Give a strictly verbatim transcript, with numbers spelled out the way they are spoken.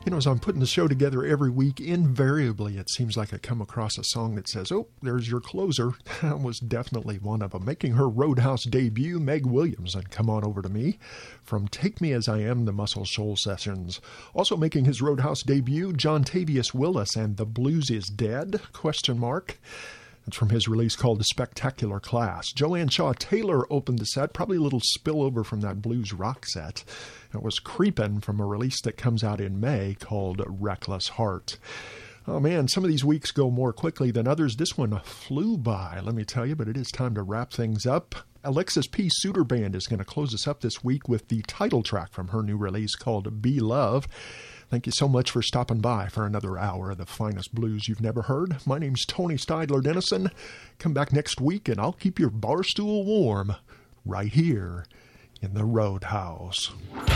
You know, as I'm putting the show together every week, invariably it seems like I come across a song that says, oh, there's your closer. That was definitely one of them. Making her Roadhouse debut, Meg Williams, and Come On Over to Me, from Take Me As I Am, the Muscle Shoals Sessions. Also making his Roadhouse debut, John Tavius Willis and The Blues Is Dead, question mark. It's from his release called The Spectacular Class. Joanne Shaw Taylor opened the set, probably a little spillover from that blues rock set. It was Creepin' from a release that comes out in May called Reckless Heart. Oh man, some of these weeks go more quickly than others. This one flew by, let me tell you, but it is time to wrap things up. Alexis P. Suter Band is going to close us up this week with the title track from her new release called Be Love. Thank you so much for stopping by for another hour of the finest blues you've never heard. My name's Tony Steidler Dennison. Come back next week and I'll keep your bar stool warm right here in the Roadhouse.